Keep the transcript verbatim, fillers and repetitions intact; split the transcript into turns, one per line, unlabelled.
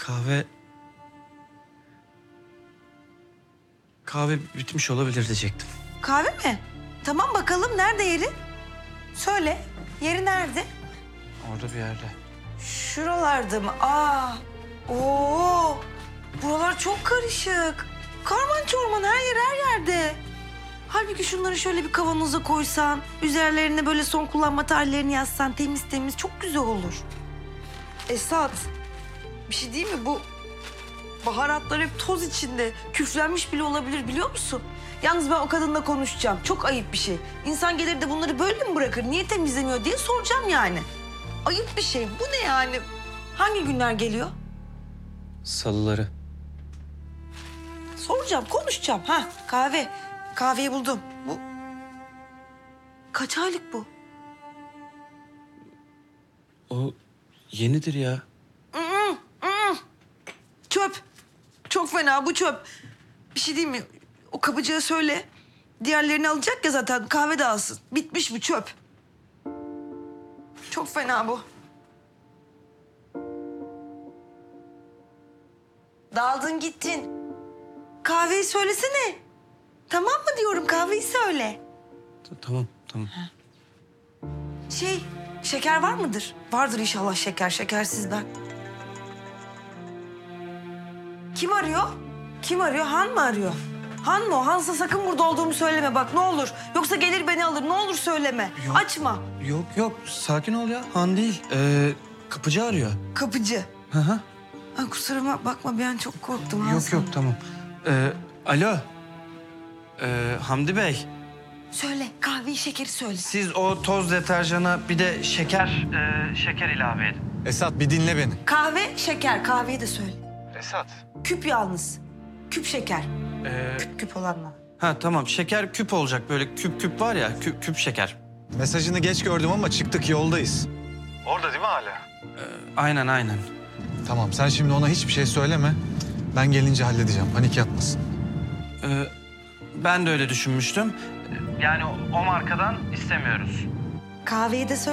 kahve... Kahve bitmiş olabilir diyecektim.
Kahve mi? Tamam bakalım nerede yeri? Söyle. Yeri nerede?
Orada bir yerde.
Şuralarda mı? Aa. Oo. Buralar çok karışık. Karman çorman her yer her yerde. Halbuki şunları şöyle bir kavanoza koysan, üzerlerine böyle son kullanma tarihlerini yazsan temiz temiz çok güzel olur. Esat, bir şey değil mi bu? Baharatlar hep toz içinde. Küflenmiş bile olabilir biliyor musun? Yalnız ben o kadınla konuşacağım. Çok ayıp bir şey. İnsan gelir de bunları böyle mi bırakır? Niye temizlemiyor diye soracağım yani. Ayıp bir şey. Bu ne yani? Hangi günler geliyor?
Salıları.
Soracağım, konuşacağım. Ha, kahve. Kahveyi buldum. Bu kaç aylık bu?
O yenidir ya.
Çöp. Çok fena bu çöp. Bir şey değil mi? O kapıcıya söyle. Diğerlerini alacak ya zaten kahve de alsın. Bitmiş bu çöp. Çok fena bu. Daldın gittin. Kahveyi söylesene. Tamam mı diyorum kahveyi söyle.
T- Tamam, tamam.
Şey, şeker var mıdır? Vardır inşallah şeker, şekersiz ben. Kim arıyor? Kim arıyor? Han mı arıyor? Han mı o? Hansa sakın burada olduğumu söyleme bak ne olur. Yoksa gelir beni alır ne olur söyleme.
Yok.
Açma.
Yok yok, sakin ol ya. Han değil. Ee, kapıcı arıyor.
Kapıcı.
Hı hı.
Ay kusuruma bakma bir an çok korktum. Han
Yok
sana.
yok, tamam. Ee, alo. Ee, Hamdi Bey,
Söyle kahveyi şekeri söyle.
siz o toz deterjana bir de şeker, e, şeker ilave edin.
Esat bir dinle beni.
Kahve şeker kahveyi de söyle.
Esat.
Küp yalnız. Küp şeker.
Ee,
Küp küp olanla.
ha tamam, şeker küp olacak. Böyle küp küp var ya, küp, küp şeker.
Mesajını geç gördüm ama çıktık yoldayız. Orada değil mi hala?
Aynen aynen.
Tamam sen şimdi ona hiçbir şey söyleme. Ben gelince halledeceğim. Panik yapmasın.
Ee, ben de öyle düşünmüştüm. Yani o markadan istemiyoruz.
Kahveyi de söyle.